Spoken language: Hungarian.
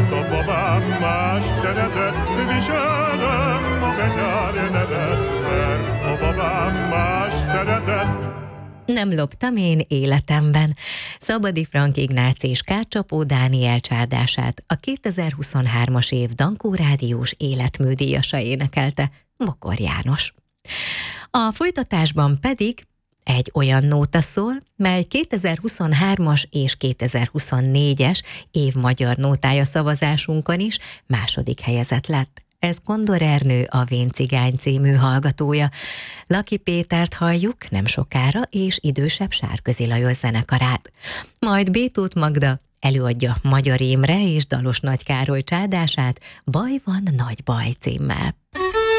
mert a babám más szeretett, viselem a benyár nevet, mert a babám más szeretett. Nem loptam én életemben. Szabadi Frank Ignác és Kárcsapó Dániel csárdását a 2023-as év Dankó Rádiós életműdíjasa énekelte Bokor János. A folytatásban pedig egy olyan nóta szól, mely 2023-as és 2024-es év magyar nótája szavazásunkon is második helyezett lett. Ez Kondor Ernő, a Vén cigány című hallgatója. Laki Pétert halljuk nem sokára, és idősebb Sárközi Lajos zenekarát. Majd B. Tóth Magda előadja Magyar Imre és Dalos Nagy Károly csárdását Baj van, nagy baj címmel.